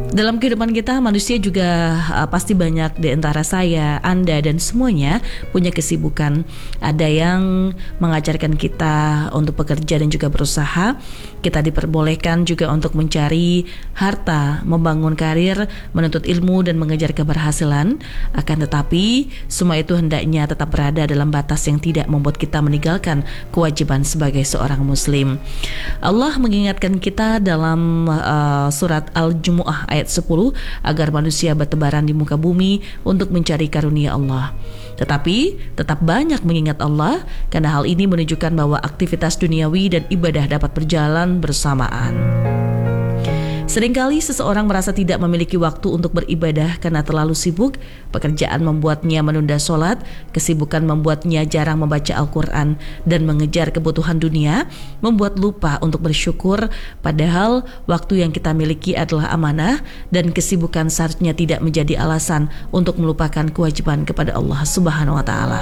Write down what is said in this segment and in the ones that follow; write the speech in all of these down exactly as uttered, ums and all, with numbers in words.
Dalam kehidupan kita manusia juga uh, pasti banyak di antara saya, Anda dan semuanya punya kesibukan. Ada yang mengajarkan kita untuk bekerja dan juga berusaha. Kita diperbolehkan juga untuk mencari harta, membangun karir, menuntut ilmu dan mengejar keberhasilan. Akan tetapi semua itu hendaknya tetap berada dalam batas yang tidak membuat kita meninggalkan kewajiban sebagai seorang muslim. Allah mengingatkan kita dalam uh, surat Al-Jumu'ah ayat sepuluh agar manusia bertebaran di muka bumi untuk mencari karunia Allah. Tetapi tetap banyak mengingat Allah karena hal ini menunjukkan bahwa aktivitas duniawi dan ibadah dapat berjalan bersamaan. Seringkali seseorang merasa tidak memiliki waktu untuk beribadah karena terlalu sibuk. Pekerjaan membuatnya menunda sholat, kesibukan membuatnya jarang membaca Al-Quran, dan mengejar kebutuhan dunia membuat lupa untuk bersyukur. Padahal waktu yang kita miliki adalah amanah, dan kesibukan seharusnya tidak menjadi alasan untuk melupakan kewajiban kepada Allah Subhanahu wa Ta'ala.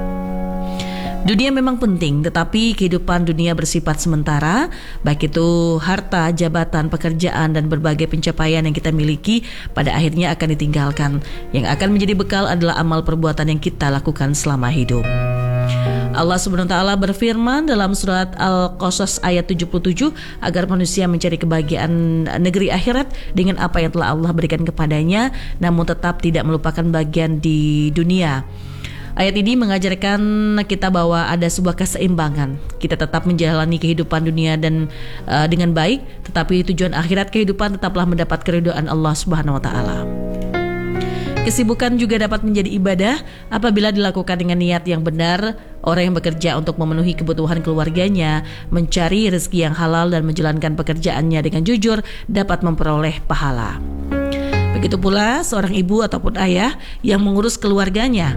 Dunia memang penting, tetapi kehidupan dunia bersifat sementara. Baik itu harta, jabatan, pekerjaan, dan berbagai pencapaian yang kita miliki pada akhirnya akan ditinggalkan. Yang akan menjadi bekal adalah amal perbuatan yang kita lakukan selama hidup. Allah subhanahu wa taala berfirman dalam surat Al-Qasas ayat tujuh puluh tujuh agar manusia mencari kebahagiaan negeri akhirat dengan apa yang telah Allah berikan kepadanya, namun tetap tidak melupakan bagian di dunia. Ayat ini mengajarkan kita bahwa ada sebuah keseimbangan. Kita tetap menjalani kehidupan dunia dan uh, dengan baik, tetapi tujuan akhirat kehidupan tetaplah mendapat keridhaan Allah Subhanahu wa taala. Kesibukan juga dapat menjadi ibadah apabila dilakukan dengan niat yang benar. Orang yang bekerja untuk memenuhi kebutuhan keluarganya, mencari rezeki yang halal dan menjalankan pekerjaannya dengan jujur dapat memperoleh pahala. Begitu pula seorang ibu ataupun ayah yang mengurus keluarganya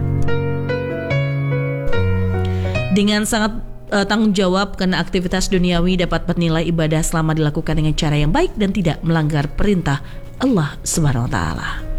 dengan sangat uh, tanggung jawab karena aktivitas duniawi dapat bernilai ibadah selama dilakukan dengan cara yang baik dan tidak melanggar perintah Allah Subhanahu wa taala.